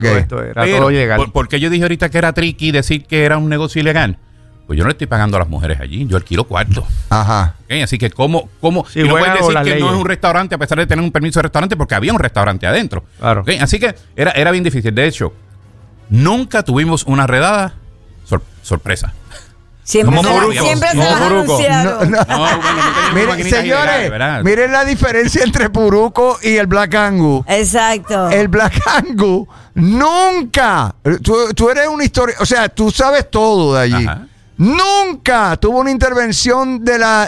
todo esto era Pero, todo ilegal. porque yo dije ahorita que era tricky decir que era un negocio ilegal. Pues yo no le estoy pagando a las mujeres allí, yo alquilo cuartos. Ajá. ¿Okay? Así que ¿cómo? Sí, y no puedes decir las que leyes. no es un restaurante a pesar de tener un permiso de restaurante porque había un restaurante adentro. Claro. ¿Okay? Así que era bien difícil. De hecho, nunca tuvimos una redada sorpresa. Siempre Como se Furuco. siempre se Como las Furuco. anunciaron. No, bueno, no teníamos Miren, maquinitas señores, ilegales, ¿verdad? miren la diferencia entre Puruco y el Black Angus. Exacto. El Black Angus nunca, tú eres una historia, o sea, tú sabes todo de allí. Ajá. Nunca tuvo una intervención de la...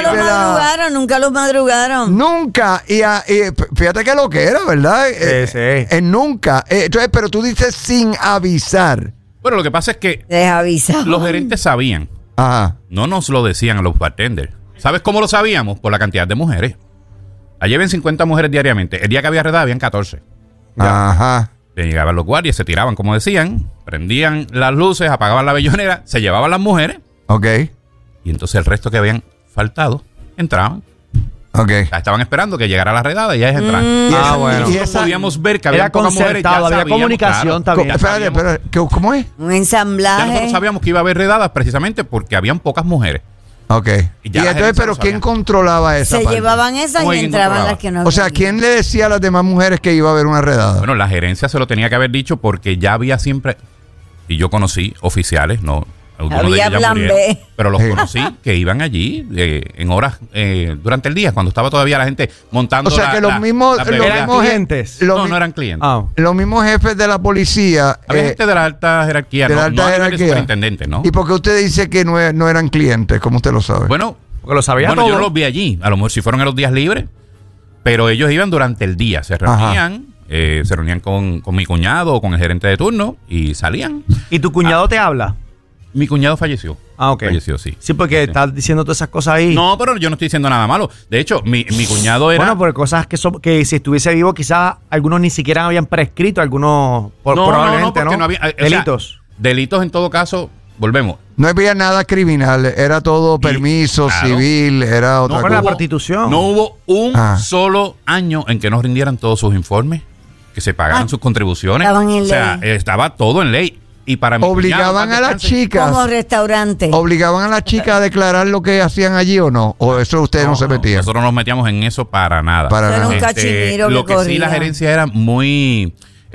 Nunca los madrugaron. Nunca. Y fíjate que lo que era, ¿verdad? Sí. Nunca. Entonces, pero tú dices sin avisar. Bueno, lo que pasa es que Les avisaron. los gerentes sabían. Ajá. No nos lo decían a los bartenders. ¿Sabes cómo lo sabíamos? Por la cantidad de mujeres. Allí ven 50 mujeres diariamente. El día que había redada habían 14. Ajá. Llegaban los guardias, se tiraban, como decían, prendían las luces, apagaban la bellonera, se llevaban las mujeres Ok. y entonces el resto que habían faltado entraban. Ok. O sea, estaban esperando que llegara la redada y ya ellas entraban. Bueno. Y Nosotros esa- podíamos ver que había Era pocas mujeres. Ya concertado, había sabíamos, comunicación claro, también. ya Espérate, sabíamos. espérate, ¿cómo es? Un Ya ensamblaje. nosotros sabíamos que iba a haber redadas precisamente porque habían pocas mujeres. Ok. Y Y ya la entonces, gerencia pero lo ¿quién sabía. controlaba esa Se parte? llevaban esas Muy y bien entraban controlada. las que no O sea, habían. ¿quién le decía a las demás mujeres que iba a haber una redada? Bueno, la gerencia se lo tenía que haber dicho porque ya había siempre, y yo conocí oficiales, no, algunos Había de ellos ya plan murieron, B. pero los Sí. conocí que iban allí en horas durante el día, cuando estaba todavía la gente montando O sea, que los mismos- la los bebida. ¿Eran mismos clientes? Lo No, mi- no eran clientes. Ah. Los mismos jefes de la policía. Había gente de la alta jerarquía, de no, la alta no a nivel de jerarquía. superintendente, ¿no? ¿Y por qué usted dice que no eran clientes? ¿Cómo usted lo sabe? Bueno, Porque lo sabía bueno, todo. yo no los vi allí, a lo mejor si fueron en los días libres, pero ellos iban durante el día, se reunían con mi cuñado o con el gerente de turno y salían. ¿Y tu cuñado te habla? Mi cuñado falleció. Ah, ok. Falleció, sí. Sí, porque Sí. estás diciendo todas esas cosas ahí. No, pero yo no estoy diciendo nada malo. De hecho, mi cuñado era... Bueno, porque cosas que si estuviese vivo, quizás algunos ni siquiera habían prescrito, algunos probablemente porque no había, o sea, delitos. Delitos en todo caso, volvemos. No había nada criminal, era todo permiso, claro. civil, era otra No, cosa. la prostitución. No hubo un Ah. solo año en que no rindieran todos sus informes, que se pagaran sus contribuciones. estaban en o sea, ley. estaba todo en ley. Y para mi ¿Obligaban cuñado, a las paz descanse, chicas? Como restaurante. ¿Obligaban a las chicas a declarar lo que hacían allí o no? ¿O eso ustedes no se metían? Nosotros no nos metíamos en eso para nada. Para Era nada. un cachimiro Lo que que sí, la corría. gerencia era muy...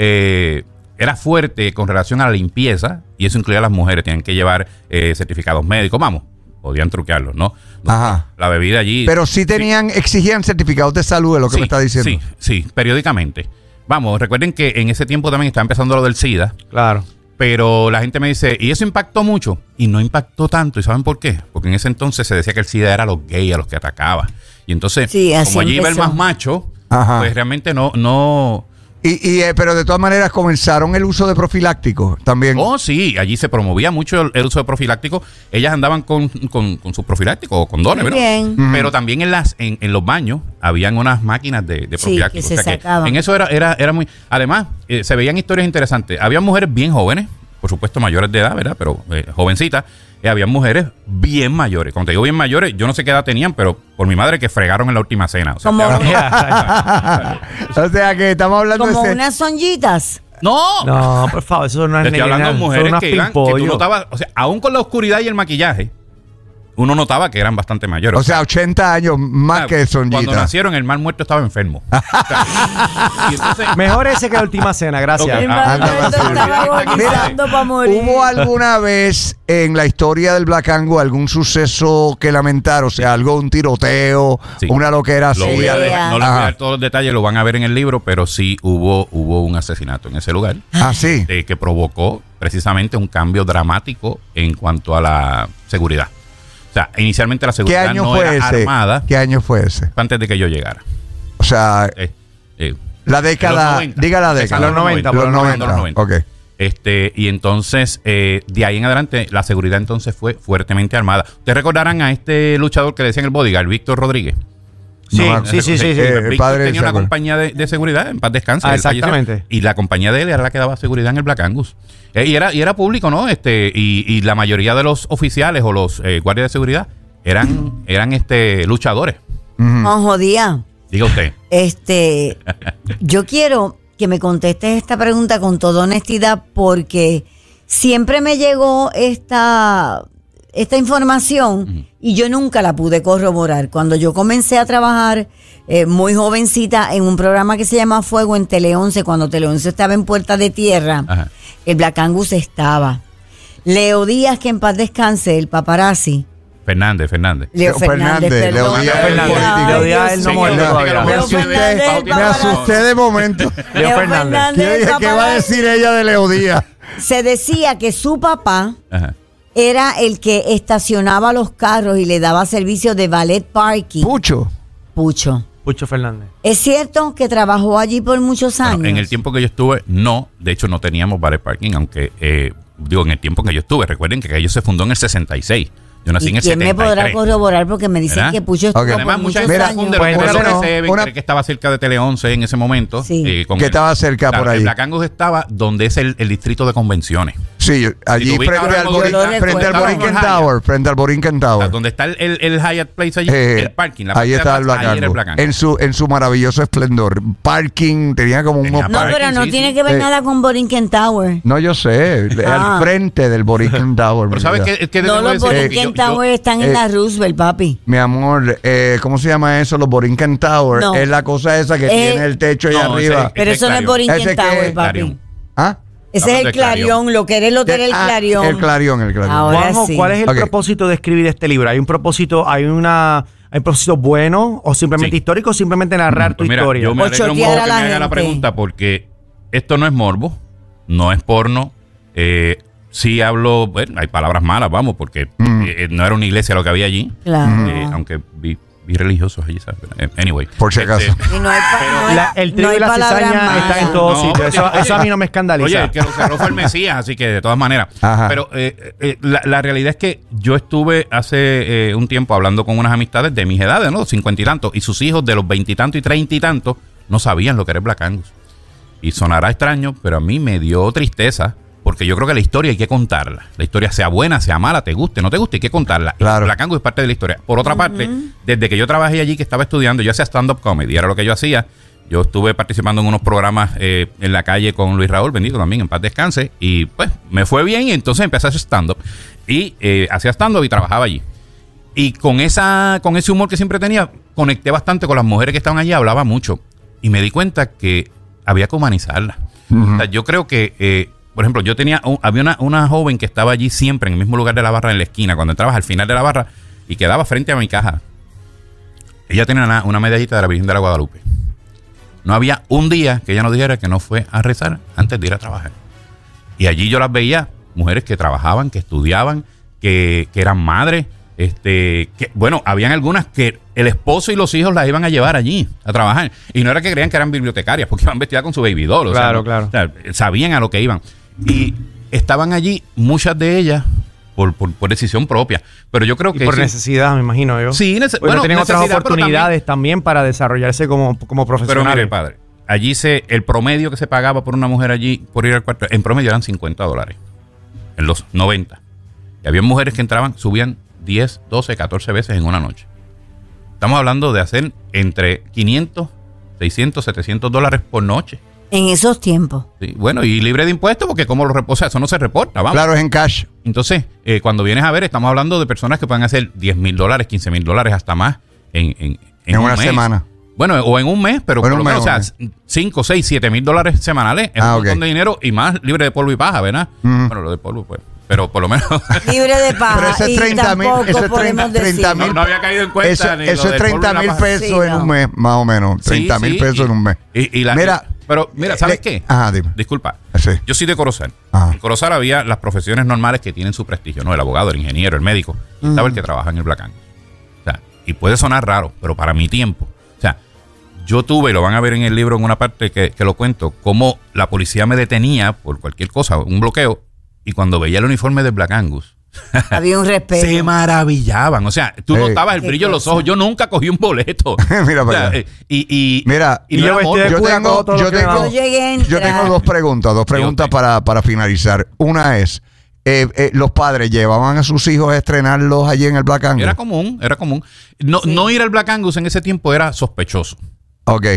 era fuerte con relación a la limpieza y eso incluía a las mujeres. Tenían que llevar certificados médicos. Vamos, podían truquearlos, ¿no? Ajá. La bebida allí... Pero sí exigían certificados de salud, es lo que Sí, me está diciendo. Sí, periódicamente. Vamos, recuerden que en ese tiempo también estaba empezando lo del SIDA, Claro. pero la gente me dice, ¿y eso impactó mucho? Y no impactó tanto. ¿Y saben por qué? Porque en ese entonces se decía que el SIDA era a los gays, a los que atacaba. Y entonces, Sí, así como allí iba el empezó. más macho, Ajá. pues realmente no... Pero de todas maneras comenzaron el uso de profilácticos también. Oh, sí, allí se promovía mucho el uso de profilácticos. Ellas andaban con sus profilácticos o condones, Muy ¿verdad? bien. Pero también en los baños habían unas máquinas de Sí, profilácticos. que se sacaban. en eso era muy... Además, se veían historias interesantes. Había mujeres bien jóvenes, por supuesto mayores de edad, ¿verdad? Pero jovencitas. Había mujeres bien mayores. Cuando te digo bien mayores, yo no sé qué edad tenían, pero por mi madre que fregaron en la última cena. O sea, Como- estoy hablando- O sea que estamos hablando Como de... unas sonjitas. ¡No! No, por favor, eso no es Te estoy hablando de son mujeres unas que iban, que tú pimpollos. notabas, o sea, aún con la oscuridad y el maquillaje, uno notaba que eran bastante mayores. O sea, 80 años más Ah, que Sonjita. Cuando nacieron, el mal muerto estaba enfermo. O sea, y entonces, Mejor ese que la última cena, gracias. Ok. El Ah, Manuel anda, estaba agonizando para morir. ¿Hubo alguna vez en la historia del Black Angus algún suceso que lamentar? O sea, un tiroteo, Sí. una loquera así. no les voy a Ajá. dar todos los detalles, lo van a ver en el libro, pero sí hubo un asesinato en ese lugar Ah, sí. que provocó precisamente un cambio dramático en cuanto a la seguridad. O sea, inicialmente la ¿Qué seguridad año no fue era ese? armada ¿Qué año fue ese? antes de que yo llegara. O sea, la los década, 90. diga la década. Los 90, Los por los 90. 90. Ok. Y entonces, de ahí en adelante, la seguridad entonces fue fuertemente armada. Ustedes recordarán a este luchador que le decían el bodyguard, Víctor Rodríguez. Sí, No, sí. Víctor padre tenía de una Samuel. compañía de seguridad, en paz descanse. Ah, él falleció. exactamente. Y la compañía de él era la que daba seguridad en el Black Angus. Y era público, ¿no? Y la mayoría de los oficiales o los guardias de seguridad eran luchadores. No jodía. Diga usted. Yo quiero que me contestes esta pregunta con toda honestidad, porque siempre me llegó esta información y yo nunca la pude corroborar. Cuando yo comencé a trabajar muy jovencita en un programa que se llama Fuego en Tele 11, cuando Tele 11 estaba en Puerta de Tierra, Ajá. el Black Angus estaba. Leo Díaz, que en paz descanse, el paparazzi. Fernández. Leo Fernández, Leo perdón. Díaz, Ay, el político. Dios Leo Díaz, él no mío. muere todavía. Me Leo Fernández, el asusté, me paparazzi. asusté de momento. Leo Fernández. Yo dije, ¿qué va a paparazzi. decir ella de Leo Díaz? Se decía que su papá Ajá. era el que estacionaba los carros y le daba servicio de valet parking. Pucho. Pucho. Pucho Fernández. ¿Es cierto que trabajó allí por muchos años? Bueno, en el tiempo que yo estuve, no. De hecho, no teníamos valet parking, aunque, en el tiempo que yo estuve. Recuerden que aquello se fundó en el 66. Yo nací en ¿Y el quién 73. me podrá corroborar? Porque me dicen ¿Verdad? que Pucho estuvo Ok. por Además, mucha muchos gente Mira, confunde años. lo Bueno, que una- cree que estaba cerca de Tele 11 en ese momento. Sí. Que estaba cerca por ahí. El Black Angus estaba donde es el distrito de convenciones. Sí, allí Si tú viste frente ahora al mismo, yo lo recuerdo. Borinquen Estaba en Tower. Frente al Borinquen O sea, Tower. donde está el Hyatt Place allí, el parking. La ahí parte de está el atrás, Black ahí era el Angus. Black Angus. En su maravilloso esplendor. Parking, tenía como Tenía unos... No, parking, pero no sí, tiene sí. que ver Eh, nada con Borinquen Tower. No, yo sé. Ah. Al frente del Borinquen Tower. Pero mi ¿sabes vida. qué? No, los Borinquen Tower están en la Roosevelt, papi. Mi amor, ¿cómo se llama eso? Los Borinquen Tower. No. Es la cosa esa que tiene el techo ahí no, arriba. Pero eso no es Clarion. Borinquen Ese que- Tower, papi. Clarion. ¿Ah? Ese es Hablando el de Clarion. Clarion, lo que era el hotel, el Ah, Clarion. El Clarion. Ahora Juanjo, sí. ¿cuál es el Ok. propósito de escribir este libro? ¿Hay un propósito, hay un propósito bueno o simplemente Sí. histórico o simplemente narrar tu Pues mira, historia? yo me O alegro chotear mucho a que la me haga la gente. pregunta porque esto no es morbo, no es porno. Sí hablo, bueno, hay palabras malas, vamos, porque no era una iglesia lo que había allí. Claro. Aunque vi religiosos allí, ¿sabes? Anyway. Por si acaso. Y no hay, El no trigo hay y la palabras cizaña está en malas. todos No, sitios. Eso, oye, eso a mí no me escandaliza. Oye, el que lo cerró fue el Mesías, así que de todas maneras. Ajá. Pero la realidad es que yo estuve hace un tiempo hablando con unas amistades de mis edades, ¿no? 50 y tantos, y sus hijos de los 20 y tantos y 30 y tantos no sabían lo que era el Black Angus. Y sonará extraño, pero a mí me dio tristeza, porque yo creo que la historia hay que contarla. La historia sea buena, sea mala, te guste, no te guste, hay que contarla. Claro. Y Black Angus es parte de la historia. Por otra parte, desde que yo trabajé allí, que estaba estudiando, yo hacía stand-up comedy, era lo que yo hacía. Yo estuve participando en unos programas en la calle con Luis Raúl, bendito también, en paz descanse. Y pues me fue bien y entonces empecé a hacer stand-up. Y hacía stand-up y trabajaba allí. Y con ese humor que siempre tenía, conecté bastante con las mujeres que estaban allí, hablaba mucho. Y me di cuenta que había que humanizarlas. O sea, yo creo que, por ejemplo, había una joven que estaba allí siempre en el mismo lugar de la barra, en la esquina, cuando entrabas al final de la barra y quedaba frente a mi caja. Ella tenía una medallita de la Virgen de la Guadalupe. No había un día que ella no dijera que no fue a rezar antes de ir a trabajar. Y allí yo las veía, mujeres que trabajaban, que estudiaban, que eran madres. Bueno, habían algunas que el esposo y los hijos las iban a llevar allí a trabajar. Y no era que creían que eran bibliotecarias, porque iban vestidas con su baby doll. Claro, claro. claro. O sea, sabían a lo que iban. Y estaban allí, muchas de ellas, por decisión propia. Pero yo creo Y que por sí- necesidad, me imagino yo. Sí, Bueno, tienen otras necesidad, pero oportunidades también para desarrollarse como Pero profesionales. mire, padre, allí el promedio que se pagaba por una mujer allí por ir al cuarto, en promedio eran $50 en los 90. Y había mujeres que entraban, subían 10, 12, 14 veces en una noche. Estamos hablando de hacer entre 500, 600, $700 por noche. En esos tiempos. Sí, bueno, y libre de impuestos porque como o sea, eso no se reporta, vamos. Claro, es en cash. Entonces, cuando vienes a ver, estamos hablando de personas que pueden hacer $10,000, $15,000, hasta más en En un una mes. semana. Bueno, o en un mes, pero O en por lo un mes, menos, o sea, 5, 6, $7,000 semanales es un Ah, montón ok. de dinero y más libre de polvo y paja, ¿verdad? Ujú. Bueno, lo de polvo, pues. Pero por lo menos. Libre de Pero paja. ese es y 30,000, tampoco eso es podemos 30,000. decir. no había caído en cuenta. Eso, ni eso lo es del polvo y la 30,000 paja. pesos Sí, en no. un mes, más o menos. Sí, 30,000 sí, pesos en un mes. Pero mira, ¿sabes qué? Ajá, dime. Disculpa. Sí. Yo soy de Corozal. Ajá. En Corozal había las profesiones normales que tienen su prestigio, ¿no? El abogado, el ingeniero, el médico. Y estaba el que trabaja en el Black Angus. O sea, y puede sonar raro, pero para mi tiempo. O sea, yo tuve, y lo van a ver en el libro en una parte que lo cuento, cómo la policía me detenía por cualquier cosa, un bloqueo, y cuando veía el uniforme del Black Angus, Había un respeto. se maravillaban. O sea, tú Hey. notabas el Qué brillo en los cosa. ojos. Yo nunca cogí un boleto. Mira O para sea, allá. y Mira, y no yo era vestido de morbo. cura, cojo todo lo que me Yo llegué a entrar. yo tengo dos preguntas para finalizar. Una es, los padres llevaban a sus hijos a estrenarlos allí en el Black Angus. Era común. No ir al Black Angus en ese tiempo era sospechoso. Ok.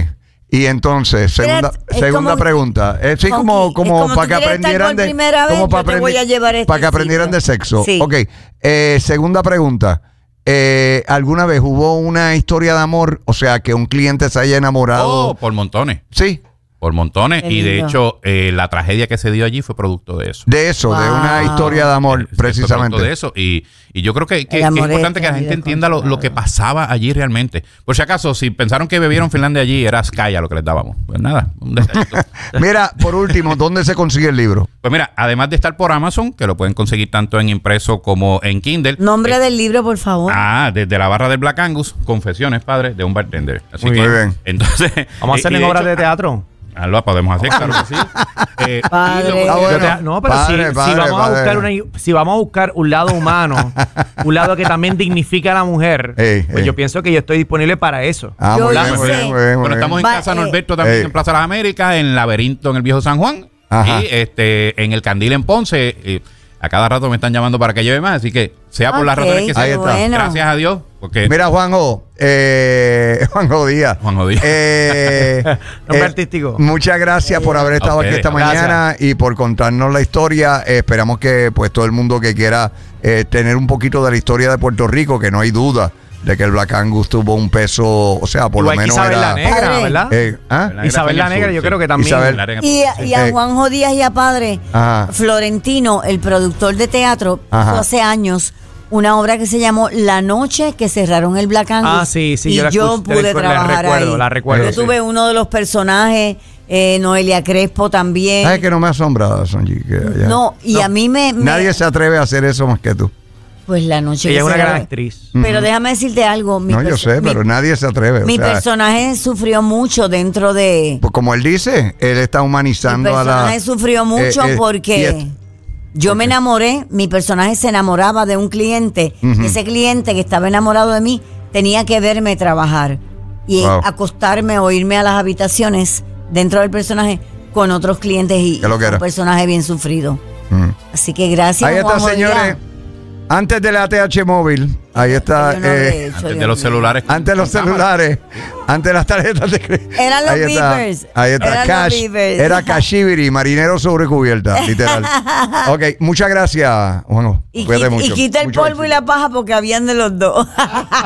Y entonces, segunda pregunta. Sí, como para que aprendieran de para que aprendieran de sexo. Sí. Ok. Segunda pregunta. ¿Alguna vez hubo una historia de amor? O sea, que un cliente se haya enamorado. Oh, por montones. Sí. Por montones. Qué Y de lindo. hecho, la tragedia que se dio allí fue producto de eso. De eso, de una Wow. historia de amor, Fue precisamente. producto de eso. Y yo creo que El es amor importante es que la la gente vida entienda lo que controlada. pasaba allí realmente. Por si acaso, si pensaron que bebieron Finlandia allí, era Skya lo que les dábamos. Pues nada, un detallito. Mira, por último, ¿dónde se consigue el libro? Pues mira, además de estar por Amazon, que lo pueden conseguir tanto en impreso como en Kindle. Nombre del libro, por favor. Desde la barra del Black Angus, Confesiones, padre, de un bartender. Así Muy que, bien. Entonces, Vamos a hacer y en de obras hecho, de teatro. Lo podemos hacer, claro que sí. Padre. y Ah, bueno. No, pero Padre, si padre, vamos a buscar padre. si vamos a buscar un lado humano, un lado que también dignifica a la mujer, pues yo pienso que yo estoy disponible para eso. Ah, Yo muy bien, hice- muy bien, muy bien, muy Bueno, bien. estamos en Va, Casa Norberto también, en Plaza de las Américas, en Laberinto, en el Viejo San Juan. Ajá. Y en el Candil en Ponce. A cada rato me están llamando para que lleve más. Así que, sea por las Ok, razones que Ahí sea, está. bueno. gracias a Dios. Porque Mira, Juanjo Díaz. Juanjo Díaz. Nombre artístico. Muchas gracias por haber estado aquí ustedes. esta Gracias. mañana y por contarnos la historia. Esperamos que pues todo el mundo que quiera tener un poquito de la historia de Puerto Rico, que no hay duda de que el Black Angus tuvo un peso, o sea, por Igual lo que menos Isabel era... la Negra, Padre. ¿verdad? ¿Ah? Isabel la Negra, yo creo que también. Isabel. Y a Juanjo Díaz y a Padre, Ajá. Florentino, el productor de teatro, Ajá. hizo hace años una obra que se llamó La Noche que cerraron el Black Angus. Ah, sí, sí, Y yo la yo escuché, pude trabajar ahí. la recuerdo, Yo sí. tuve uno de los personajes, Noelia Crespo también. ¿Sabes que no me asombra, Sonji? Que allá- No, y a mí me... Nadie se atreve a hacer eso más que tú. Pues La Noche Ella que es una cerraron. gran actriz. Pero déjame decirte algo. No, yo sé, pero nadie se atreve. Mi o sea, personaje sufrió mucho dentro de... pues como él dice, él está Mi humanizando a la... personaje sufrió mucho y porque es- yo me enamoré, mi personaje se enamoraba de un cliente. Ujú. Ese cliente que estaba enamorado de mí tenía que verme trabajar y Wow. acostarme o irme a las habitaciones dentro del personaje con otros clientes y ¿Qué es lo que fue era? un personaje bien sufrido. Mm. Así que gracias. Ahí está, Juanjo señores. Díaz. Antes de la ATH móvil, ahí está. Yo no lo he hecho, Antes Dios de los mío. celulares. Antes de los con cámara. celulares, antes de las tarjetas de crédito. Eran los Ahí está, beepers. Ahí está, Eran los cash. beepers. Era cashibiri, marinero sobre cubierta, literal. Ok, muchas gracias, Juanjo. Y, Cuídate mucho. y quita el Mucho polvo y éxito. la paja porque habían de los dos.